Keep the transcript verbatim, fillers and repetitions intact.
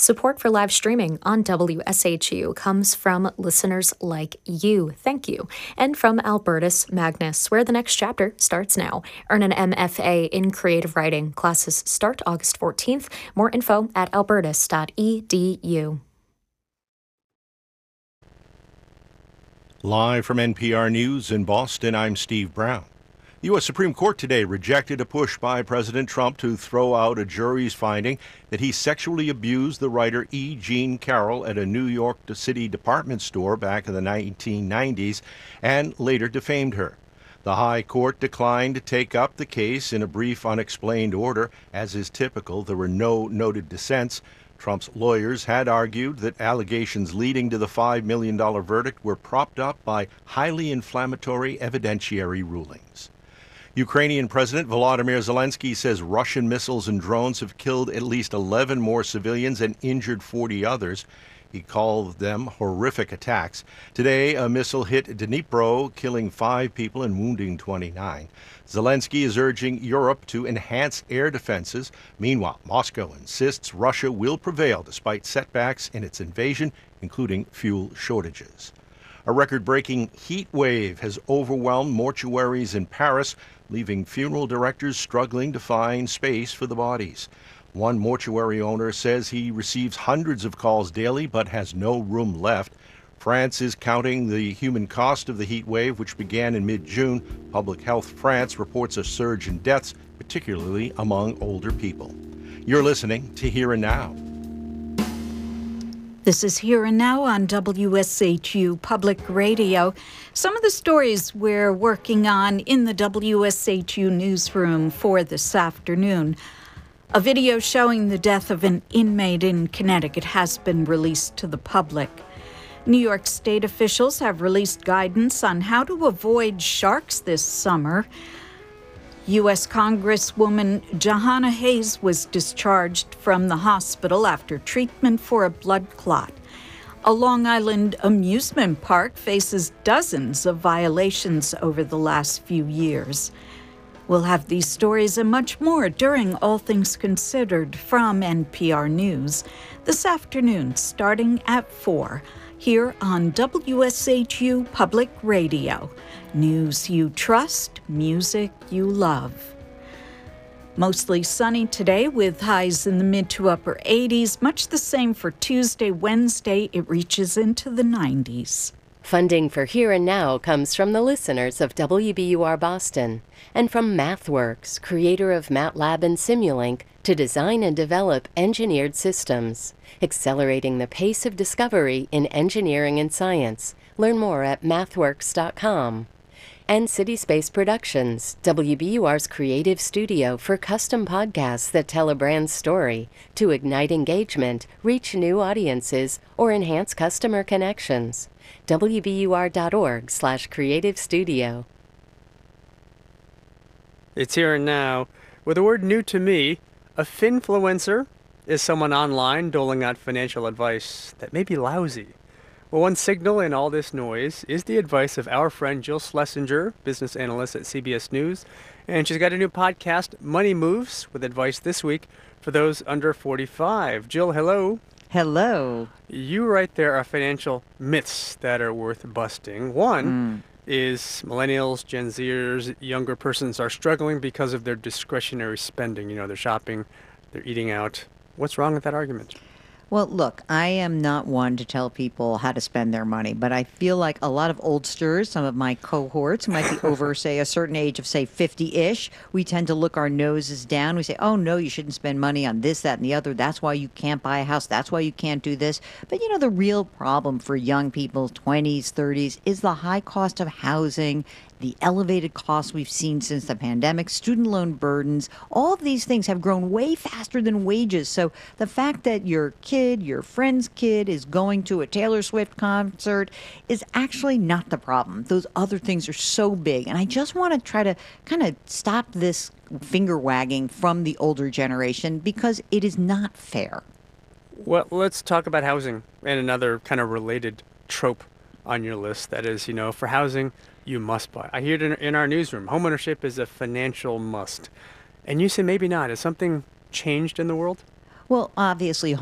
Support for live streaming on W S H U comes from listeners like you. Thank you. And from Albertus Magnus, where the next chapter starts now. Earn an M F A in creative writing. Classes start August fourteenth. More info at albertus dot e d u. Live from N P R News in Boston, I'm Steve Brown. The U S Supreme Court today rejected a push by President Trump to throw out a jury's finding that he sexually abused the writer E. Jean Carroll at a New York City department store back in the nineteen nineties and later defamed her. The High Court declined to take up the case in a brief unexplained order. As is typical, there were no noted dissents. Trump's lawyers had argued that allegations leading to the five million dollars verdict were propped up by highly inflammatory evidentiary rulings. Ukrainian President Volodymyr Zelensky says Russian missiles and drones have killed at least eleven more civilians and injured forty others. He called them horrific attacks. Today, a missile hit Dnipro, killing five people and wounding twenty-nine. Zelensky is urging Europe to enhance air defenses. Meanwhile, Moscow insists Russia will prevail despite setbacks in its invasion, including fuel shortages. A record-breaking heat wave has overwhelmed mortuaries in Paris, leaving funeral directors struggling to find space for the bodies. One mortuary owner says he receives hundreds of calls daily but has no room left. France is counting the human cost of the heat wave, which began in mid-June. Public Health France reports a surge in deaths, particularly among older people. You're listening to Here and Now. This is Here and Now on W S H U Public Radio. Some of the stories we're working on in the W S H U newsroom for this afternoon. A video showing the death of an inmate in Connecticut has been released to the public. New York State officials have released guidance on how to avoid sharks this summer. U S Congresswoman Jahana Hayes was discharged from the hospital after treatment for a blood clot. A Long Island amusement park faces dozens of violations over the last few years. We'll have these stories and much more during All Things Considered from N P R News this afternoon, starting at four, here on W S H U Public Radio. News you trust, music you love. Mostly sunny today with highs in the mid to upper eighties. Much the same for Tuesday, Wednesday. It reaches into the nineties. Funding for Here and Now comes from the listeners of W B U R Boston and from MathWorks, creator of MATLAB and Simulink, to design and develop engineered systems, accelerating the pace of discovery in engineering and science. Learn more at mathworks dot com. And City Space Productions, W B U R's creative studio for custom podcasts that tell a brand's story to ignite engagement, reach new audiences, or enhance customer connections. W B U R dot org slash creative studio. It's Here and Now. With a word new to me, a finfluencer is someone online doling out financial advice that may be lousy. Well, one signal in all this noise is the advice of our friend Jill Schlesinger, business analyst at C B S News. And she's got a new podcast, Money Moves, with advice this week for those under forty-five. Jill, hello. Hello. You write there are financial myths that are worth busting. One mm. is millennials, Gen Zers, younger persons are struggling because of their discretionary spending. You know, they're shopping, they're eating out. What's wrong with that argument? Well, look, I am not one to tell people how to spend their money, but I feel like a lot of oldsters, some of my cohorts who might be over, say, a certain age of, say, fifty-ish, we tend to look our noses down. We say, oh, no, you shouldn't spend money on this, that, and the other. That's why you can't buy a house. That's why you can't do this. But, you know, the real problem for young people, twenties, thirties, is the high cost of housing, the elevated costs we've seen since the pandemic, student loan burdens. All of these things have grown way faster than wages. So the fact that your kid, your friend's kid, is going to a Taylor Swift concert is actually not the problem. Those other things are so big. And I just want to try to kind of stop this finger wagging from the older generation because it is not fair. Well, let's talk about housing and another kind of related trope on your list. That is, you know, for housing, you must buy. I hear it in, in our newsroom. Homeownership is a financial must. And you say maybe not. Has something changed in the world? Well, obviously,